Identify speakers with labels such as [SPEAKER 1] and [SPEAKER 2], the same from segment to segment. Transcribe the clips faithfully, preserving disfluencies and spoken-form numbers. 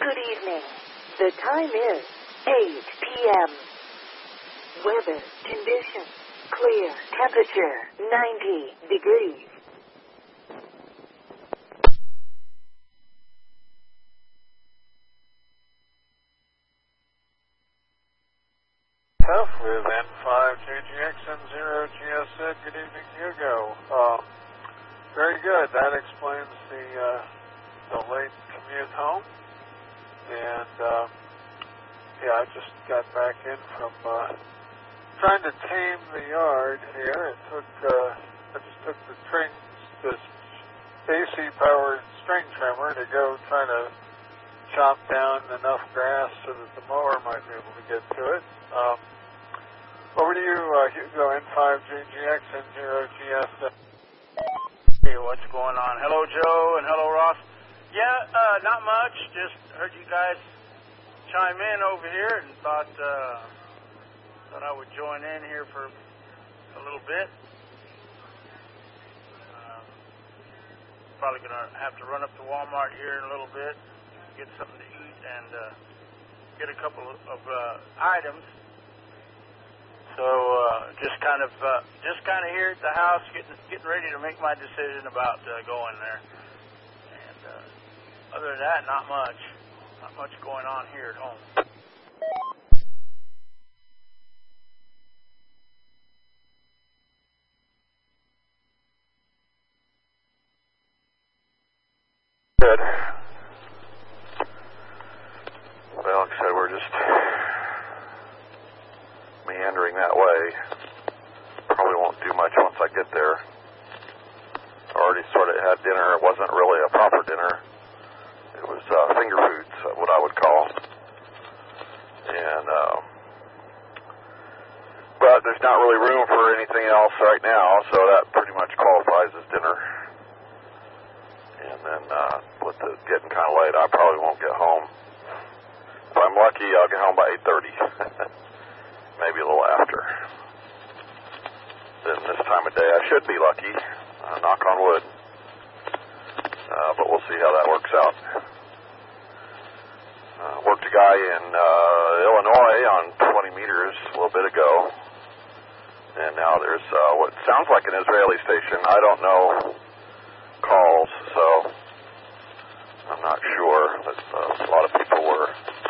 [SPEAKER 1] Good evening. The time is eight p.m. Weather conditions clear. Temperature ninety degrees.
[SPEAKER 2] Tough with N five J G X and zero G S Z. Good evening, Hugo. Um, very good. That explains the, uh, the late commute home. And, um, yeah, I just got back in from uh, trying to tame the yard here. It took, uh, I just took the string, this A C-powered string trimmer to go try to chop down enough grass so that the mower might be able to get to it. Um, over to you, uh, Hugo, N five J G X and zero G S Z.
[SPEAKER 3] Hey, what's going on? Hello, Joe, and hello, Ross. Yeah, uh, not much. Just heard you guys chime in over here and thought uh, thought I would join in here for a little bit. Uh, probably going to have to run up to Walmart here in a little bit, get something to eat, and uh, get a couple of uh, items. So uh, just kind of uh, just kind of here at the house, getting getting ready to make my decision about uh, going there. And uh, other than that, not much, not much going on here at home.
[SPEAKER 2] Good. Well, like I said, we're just meandering that way. Probably won't do much once I get there. Already sort of had dinner. It wasn't really a proper dinner. It was uh, finger foods, what I would call. And, um, but there's not really room for anything else right now, so that pretty much qualifies as dinner. And then, uh, with it getting kind of late, I probably won't get home. If I'm lucky, I'll get home by eight thirty. Maybe a little after. Then this time of day, I should be lucky. Uh, knock on wood. Uh, but we'll see how that works out. Uh, worked a guy in uh, Illinois on twenty meters a little bit ago. And now there's uh, what sounds like an Israeli station. I don't know calls, so I'm not sure. But, uh, a lot of people were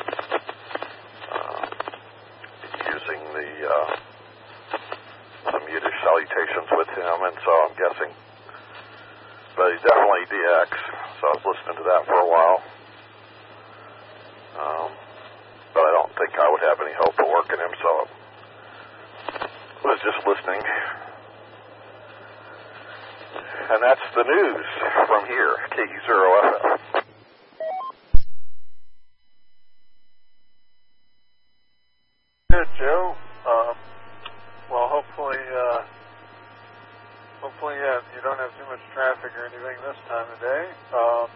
[SPEAKER 2] uh, using the uh, some Yiddish salutations with him, and so I'm guessing. But he's definitely D X, so I was listening to that for a while. Um, but I don't think I would have any hope of working him, so I was just listening. And that's the news from here, K E zero F M. Good, Joe. Um, well, hopefully, uh, hopefully, yeah, you don't have too much traffic or anything this time of day. Um,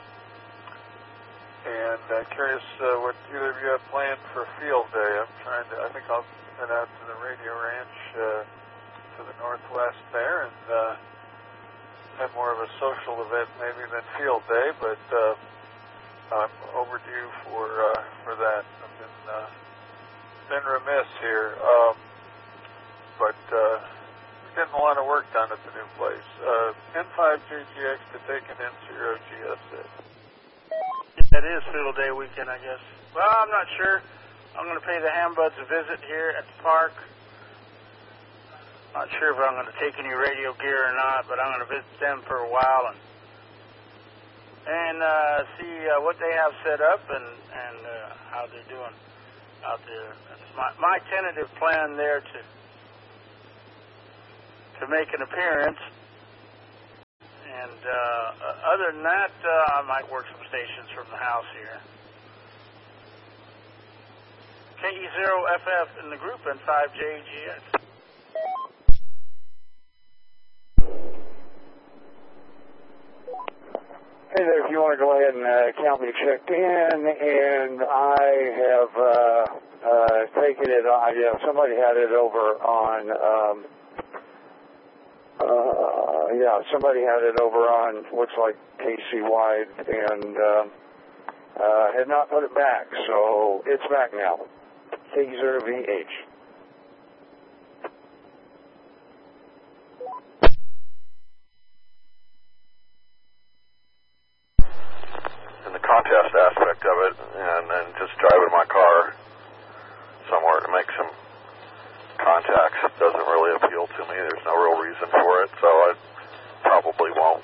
[SPEAKER 2] and uh, curious uh, what either of you have planned for field day. I'm trying to. I think I'll head out to the Radio Ranch uh, to the northwest there and uh, have more of a social event maybe than field day. But uh, I'm overdue for uh, for that. I've been uh, been remiss here. Um, but uh, we're getting a lot of work done at the new place. Uh, N five J G X to take an N zero G S Z.
[SPEAKER 3] That is Field Day weekend, I guess. Well, I'm not sure. I'm going to pay the Hambuds a visit here at the park. Not sure if I'm going to take any radio gear or not, but I'm going to visit them for a while and and uh, see uh, what they have set up and and uh, how they're doing out there. That's my my tentative plan there to to make an appearance. And uh, other than that, uh, I might work some stations from the house here. K E zero F F in the group and five J G X.
[SPEAKER 4] Hey there, if you want to go ahead and uh, count me checked in, and I have uh, uh, taken it on, you know, somebody had it over on, um, uh, yeah, somebody had it over on, looks like K C Wide, and uh, uh, had not put it back, so it's back now. K E zero V H.
[SPEAKER 5] In the contest aspect of it, and then just driving my car somewhere to make some contacts doesn't really appeal to me. There's no real reason for it, so I probably won't.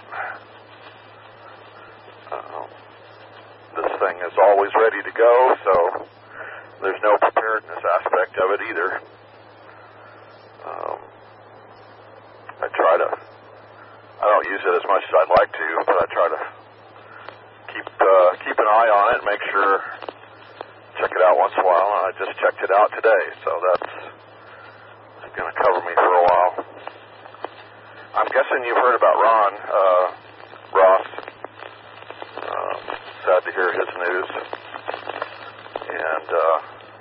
[SPEAKER 5] Uh, this thing is always ready to go, so there's no preparedness aspect of it either. Um, I try to, I don't use it as much as I'd like to, but I try to keep uh, keep an eye on it, make sure, check it out once in a while, and I just checked it out today, so that's, that's going to cover me for a while. I'm guessing you've heard about Ron, uh, Ross. Uh, sad to hear his news, and uh,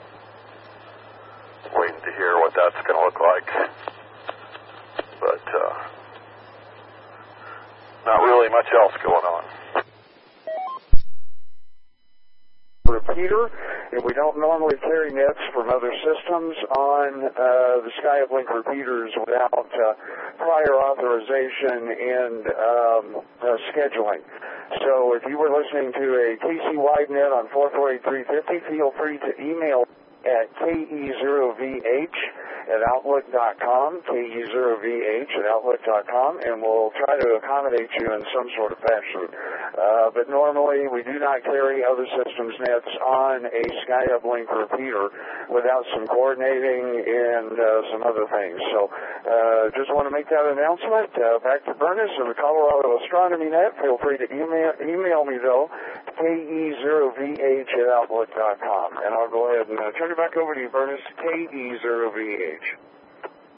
[SPEAKER 5] waiting to hear what that's going to look like, but uh, not really much else going on.
[SPEAKER 4] Repeater, and we don't normally carry nets from other systems on uh, the Sky Uplink repeaters without uh, prior authorization and um, uh, scheduling. So if you were listening to a K C WideNet on four four eight three five zero, feel free to email at K E zero V H at outlook dot com, K E zero V H at outlook dot com, and we'll try to accommodate you in some sort of fashion. Uh, but normally we do not carry other systems nets on a Sky Uplink repeater without some coordinating and uh, some other things. So uh, just want to make that announcement. Uh, back to Bernice and the Colorado Astronomy Net. Feel free to email, email me, though, K E zero V H at outlook dot com. And I'll go ahead and uh, turn it back over to you, Bernice, K E zero V H.